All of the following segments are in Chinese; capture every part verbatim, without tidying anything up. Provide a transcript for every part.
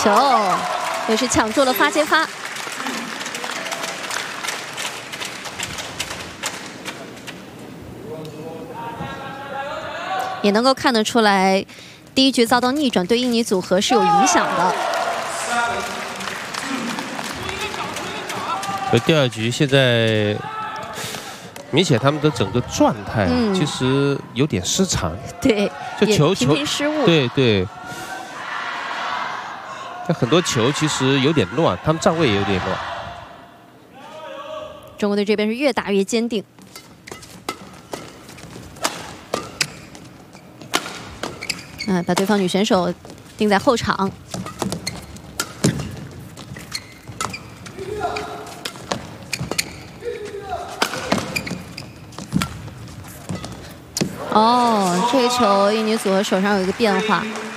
球，也是抢住了发接发。也能够看得出来，第一局遭到逆转对印尼组合是有影响的。 而第二局现在明显他们的整个状态嗯其实有点失常， 对， 就球也频球频失误。 对对，但很多球其实有点乱，他们站位也有点乱。 中国队这边是越打越坚定。嗯，把对方女选手定在后场。哦，这一球印尼组合手上有一个变化。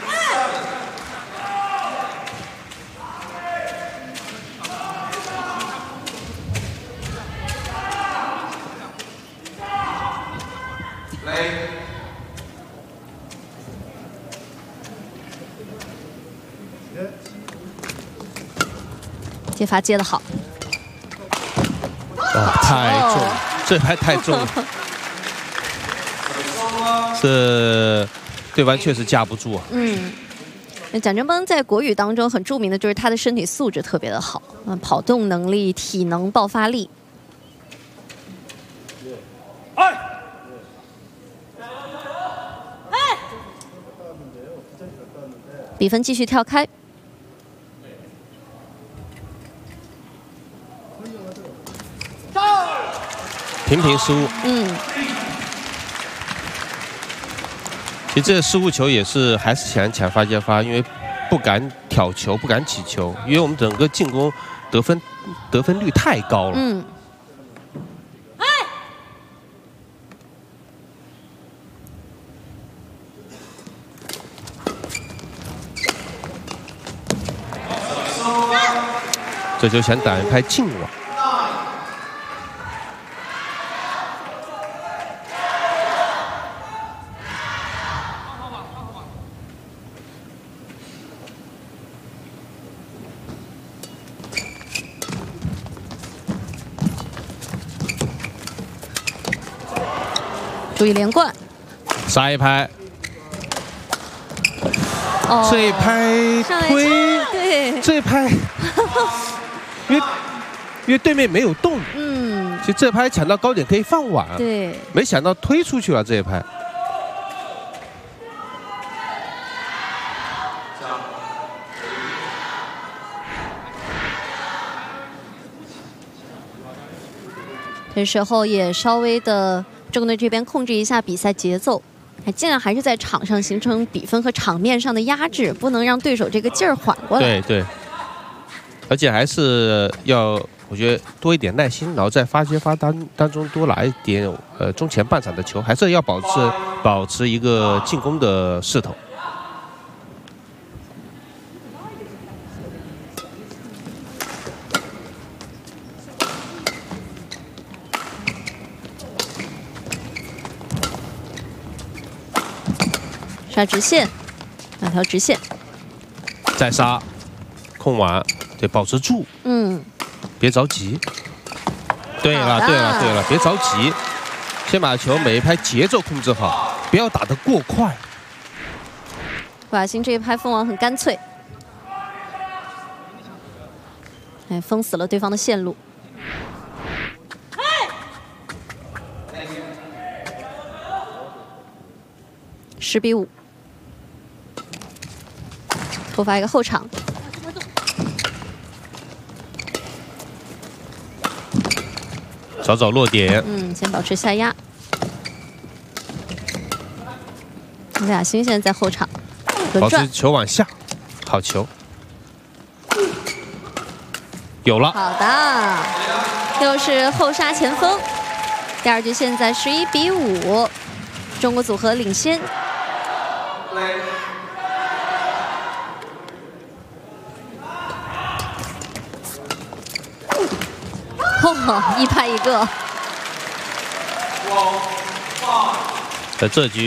接发接得好， 哇，太重了，这拍太重了，这对方确实架不住啊。 嗯，那蒋振邦在国羽当中很著名的就是他的身体素质特别的好，嗯，跑动能力、体能、爆发力。比分继续跳开。 频频失误。 嗯， 其实这个失误球也是还是想抢发接发，因为不敢挑球，不敢起球，因为我们整个进攻得分得分率太高了。 嗯。 这就想打一拍近网。 注意连贯， 杀一拍， 哦， 这一拍推， 对， 这一拍，因为因为对面没有动， 嗯， 其实这拍抢到高点可以放网， 对， 没想到推出去了这一拍。 这时候也稍微的中国队这边控制一下比赛节奏，哎，尽量还是在场上形成比分和场面上的压制，不能让对手这个劲儿缓过来。 对对，而且还是要我觉得多一点耐心，然后在发接发当当中多来一点呃中前半场的球，还是要保持保持一个进攻的势头。 杀直线，两条直线， 再杀，控网，对，保持住， 嗯， 别着急。对了，对了，对了，别着急，先把球每一拍节奏控制好，不要打得过快。 瓦辛这一拍封网很干脆，哎，封死了对方的线路。十比五。突发一个后场， 找找落点。 嗯，先保持下压。李亚欣现在在后场， 保持球往下，好球，有了。 好的，又是后杀前锋。第二局现在十一比五，中国组合领先。哦，一拍一个。 在这局。